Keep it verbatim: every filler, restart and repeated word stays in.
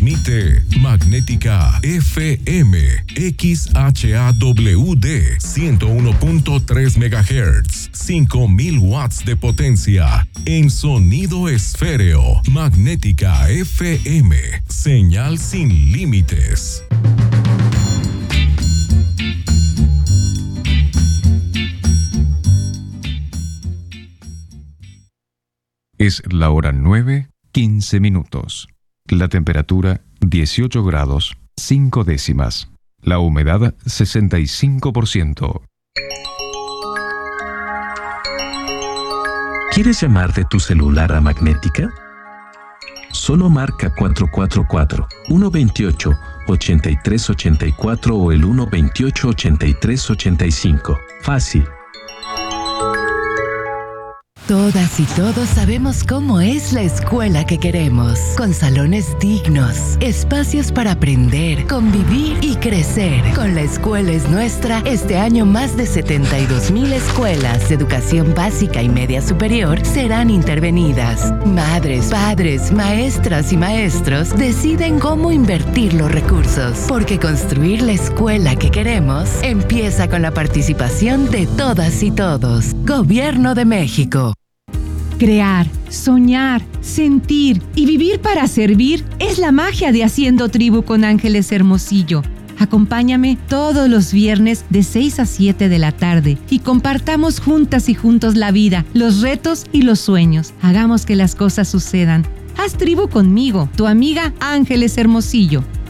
Transmite Magnética F M X H A W D ciento uno punto tres megahertz, cinco mil watts de potencia en sonido esféreo. Magnética F M, señal sin límites. Es la hora nueve, quince minutos. La temperatura dieciocho grados, cinco décimas. La humedad sesenta y cinco por ciento. ¿Quieres llamar de tu celular a Magnética? Solo marca cuatro cuatro cuatro, uno dos ocho, ocho tres ocho cuatro o el uno dos ocho, ocho tres ocho cinco. Fácil. Todas y todos sabemos cómo es la escuela que queremos, con salones dignos, espacios para aprender, convivir y crecer. Con La Escuela es Nuestra, este año más de setenta y dos mil escuelas de educación básica y media superior serán intervenidas. Madres, padres, maestras y maestros deciden cómo invertir los recursos, porque construir la escuela que queremos empieza con la participación de todas y todos. Gobierno de México. Crear, soñar, sentir y vivir para servir es la magia de Haciendo Tribu con Ángeles Hermosillo. Acompáñame todos los viernes de seis a siete de la tarde y compartamos juntas y juntos la vida, los retos y los sueños. Hagamos que las cosas sucedan. Haz tribu conmigo, tu amiga Ángeles Hermosillo.